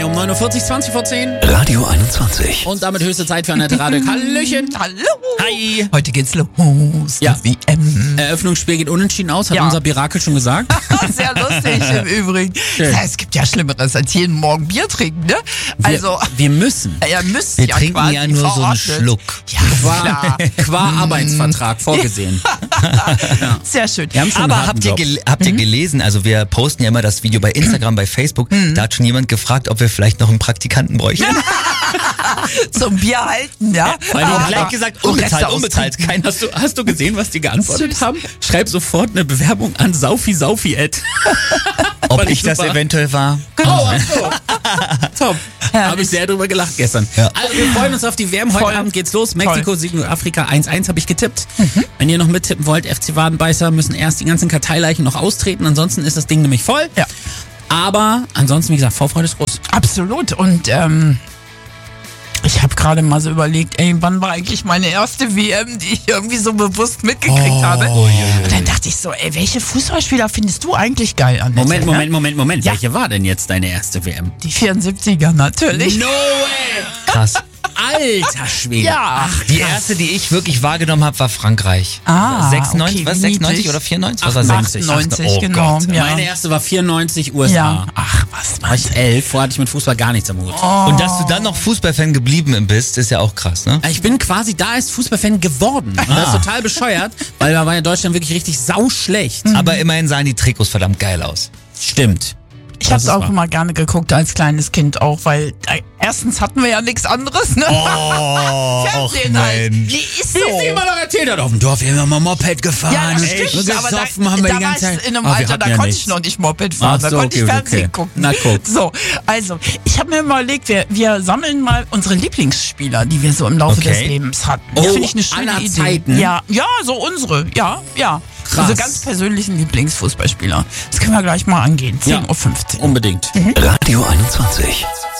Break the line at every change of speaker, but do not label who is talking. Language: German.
um 9.40 Uhr, 20 vor 10.
Radio 21.
Und damit höchste Zeit für Annette Radio. Hallöchen.
Hallo.
Hi.
Heute geht's los.
Ja.
WM.
Eröffnungsspiel geht unentschieden aus, hat
Ja.
unser Birakel schon gesagt.
Sehr lustig im Übrigen.
Schön.
Ja, es gibt ja Schlimmeres als jeden Morgen Bier trinken, ne? Also,
Wir müssen.
ihr müsst
Wir
ja
trinken
quasi
ja nur so einen
verordnet.
Schluck.
Ja, klar.
Qua Arbeitsvertrag vorgesehen.
Sehr schön.
Wir haben schon einen
Aber
harten
habt
Job.
ihr gelesen, also wir posten ja immer das Video bei Instagram, bei Facebook, da hat schon jemand gefragt, ob wir vielleicht noch einen Praktikanten bräuchten.
Zum Bier halten, ja?
Weil die
Aber-
haben gleich gesagt,
unbezahlt,
Reste
unbezahlt. Kein
Hast du gesehen, was die geantwortet
Süß.
haben? Schreib sofort eine Bewerbung an Saufi-Saufi-Ad.
Ob
Fand
ich das
super.
eventuell war.
Oh, ach so. Top. Habe ich sehr drüber gelacht gestern.
Ja.
Also wir freuen uns auf die WM. Heute
Voll.
Abend geht's los. Mexiko, Südafrika 1-1 habe ich getippt. Wenn ihr noch mittippen wollt, FC Wadenbeißer müssen erst die ganzen Karteileichen noch austreten. Ansonsten ist das Ding nämlich voll.
Ja.
Aber ansonsten, wie gesagt, Vorfreude ist groß.
Absolut. Und ich habe gerade mal so überlegt, wann war eigentlich meine erste WM, die ich irgendwie so bewusst mitgekriegt habe. Und dann dachte ich so, welche Fußballspieler findest du eigentlich geil, Annette?
Moment.
Ja.
Welche war denn jetzt deine erste WM?
Die 74er natürlich.
No way!
Krass.
Alter Schwede.
Ja.
Die erste, die ich wirklich wahrgenommen habe, war Frankreich.
Ah,
96,
okay,
was?
wie
96
niedlich.
oder 94? Was war
98,
98,
Oh
genau.
Gott.
Ja.
Meine erste war 94 USA.
Ja. Ach, was
War ich 11, vorher hatte ich mit Fußball gar nichts am Hut.
Und dass du dann noch Fußballfan geblieben bist, ist ja auch krass, ne?
Ich bin quasi da als Fußballfan geworden. Das ist total bescheuert, weil da war ja Deutschland wirklich richtig sauschlecht.
Aber immerhin sahen die Trikots verdammt geil aus.
Stimmt.
Ich habe es
ist
auch
wahr.
immer gerne geguckt als kleines Kind auch, weil erstens hatten wir ja nichts anderes, ne?
Oh,
Fernsehen halt. Nee, ist so.
Wie immer noch erzählt hat, auf dem Dorf, wir haben immer Moped gefahren.
Ja, das
und
stimmt, aber
gesoffen haben wir die
da
ganze
war
Zeit.
ich in einem
Aber wir
Alter,
hatten
da
ja
konnte
nichts.
ich noch nicht Moped fahren,
Ach so,
da konnte ich
okay,
Fernsehen
okay.
gucken.
Na, guck.
So, also, ich habe mir mal überlegt, wir sammeln mal unsere Lieblingsspieler, die wir so im Laufe
Okay.
des Lebens hatten.
Oh,
Das finde ich eine schöne
aller
Idee.
Zeiten?
Ja, so unsere, ja.
Krass.
Also ganz persönlichen Lieblingsfußballspieler. Das können wir gleich mal angehen, 10.15 Uhr.
Unbedingt.
Radio 21.